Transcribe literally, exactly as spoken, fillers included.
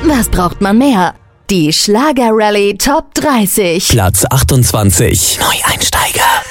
Was braucht man mehr? Die Schlager Rallye Top dreißig. Platz achtundzwanzig. Neueinsteiger.